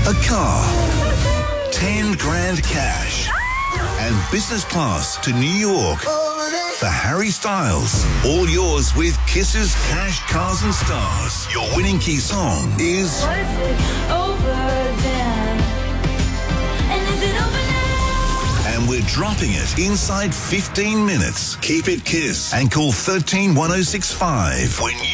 a car, 10 grand cash, and business class to New York for Harry Styles. All yours with Kiss's Cash, Cars and Stars. Your winning key song is... Was it over then? And is it over now? And we're dropping it inside 15 minutes. Keep it Kiss and call 13 1065 when you